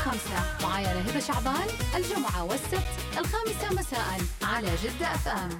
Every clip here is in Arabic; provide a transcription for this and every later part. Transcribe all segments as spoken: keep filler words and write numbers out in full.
خمسة. معايا أنا هبة شعبان، الجمعة والسبت الخامسة مساء على جدة أف أم.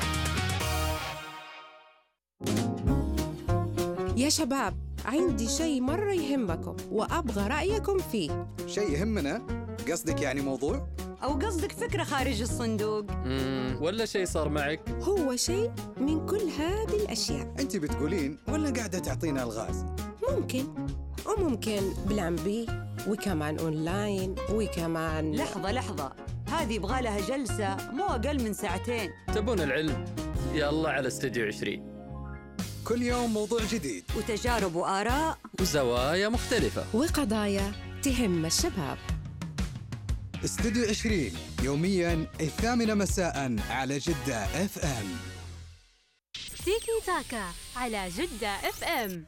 يا شباب، عندي شيء مرة يهمكم وأبغى رأيكم فيه. شيء يهمنا؟ قصدك يعني موضوع؟ أو قصدك فكرة خارج الصندوق؟ مم. ولا شيء صار معك؟ هو شيء من كل هذه الأشياء. أنت بتقولين ولا قاعدة تعطينا الغاز؟ ممكن وممكن بلان بي، وكمان أونلاين، وكمان لحظة لحظة، هذه يبغى لها جلسة مو أقل من ساعتين. تبون العلم؟ يلا على استوديو عشرين. كل يوم موضوع جديد وتجارب وآراء وزوايا مختلفة وقضايا تهم الشباب. استوديو عشرين يومياً الثامنة مساء على جدة اف ام. تيكي تاكا على جدة اف ام.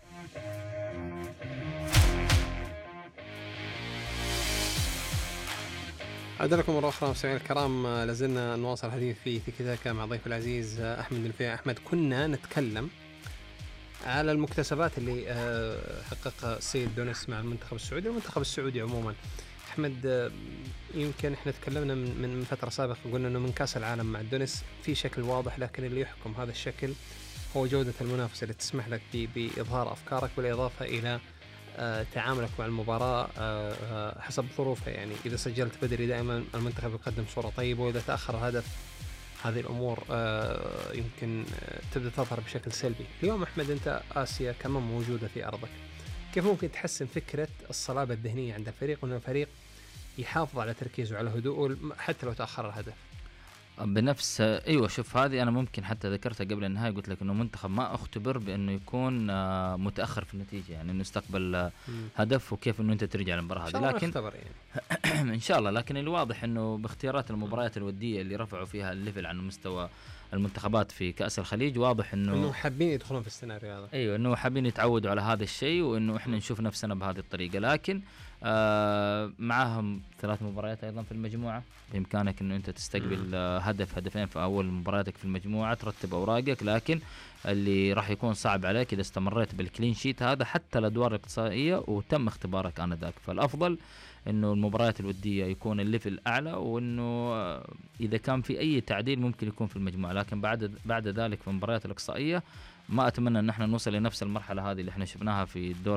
عاد لكم مرة أخرى مستمعينا الكرام، لازلنا نواصل الحديث في تيكي تاكا مع ضيف العزيز أحمد النفيع. أحمد، كنا نتكلم على المكتسبات اللي حققها السيد دونيس مع المنتخب السعودي والمنتخب السعودي عموما. أحمد، يمكن إحنا تكلمنا من من فترة سابقة، قلنا إنه من كأس العالم مع دونيس في شكل واضح، لكن اللي يحكم هذا الشكل هو جودة المنافسة اللي تسمح لك بإظهار أفكارك، بالإضافة إلى تعاملك مع المباراة حسب ظروفها. يعني إذا سجلت بدري دائما المنتخب يقدم صورة طيبة، وإذا تأخر الهدف هذه الأمور يمكن تبدأ تظهر بشكل سلبي. اليوم أحمد، أنت آسيا كمان موجودة في أرضك، كيف ممكن تحسن فكرة الصلابة الذهنية عند الفريق، وأن الفريق يحافظ على تركيزه على هدوءه حتى لو تأخر الهدف؟ بنفس ايوه شوف، هذه انا ممكن حتى ذكرتها قبل النهايه، قلت لك انه منتخب ما اختبر بانه يكون متاخر في النتيجه، يعني انه استقبل هدف وكيف انه انت ترجع للمباراه هذه، لكن يعني. ان شاء الله. لكن الواضح انه باختيارات المباريات الوديه اللي رفعوا فيها الليفل عن مستوى المنتخبات في كأس الخليج، واضح انه انه حابين يدخلون في السيناريو هذا. ايوه، انه حابين يتعودوا على هذا الشيء، وانه احنا نشوف نفسنا بهذه الطريقه. لكن آه معاهم ثلاث مباريات ايضا في المجموعه، بامكانك انه انت تستقبل آه هدف هدفين في اول مباراتك في المجموعه، ترتب اوراقك. لكن اللي راح يكون صعب عليك اذا استمريت بالكلين شيت هذا حتى الادوار الاقصائيه وتم اختبارك انذاك. فالافضل انه المباريات الوديه يكون الليفل اعلى، وانه اذا كان في اي تعديل ممكن يكون في المجموعه، لكن بعد بعد ذلك في المباريات الاقصائيه ما اتمنى ان احنا نوصل لنفس المرحله هذه اللي احنا شفناها في الدور